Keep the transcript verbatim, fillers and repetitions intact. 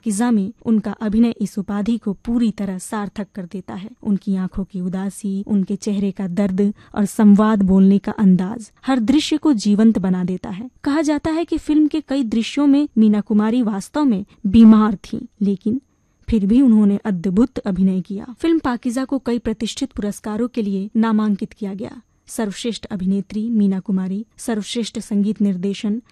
पाकीज़ा में उनका अभिनय इस उपाधि को पूरी तरह सार्थक कर देता है। उनकी आंखों की उदासी, उनके चेहरे का दर्द और संवाद बोलने का अंदाज हर दृश्य को जीवंत बना देता है। कहा जाता है कि फिल्म के कई दृश्यों में मीना कुमारी वास्तव में बीमार थीं, लेकिन फिर भी उन्होंने अद्भुत अभिनय किया। फिल्म पाकीज़ा को कई प्रतिष्ठित पुरस्कारों के लिए नामांकित किया गया। सर्वश्रेष्ठ अभिनेत्री मीना कुमारी, सर्वश्रेष्ठ संगीत निर्देशन,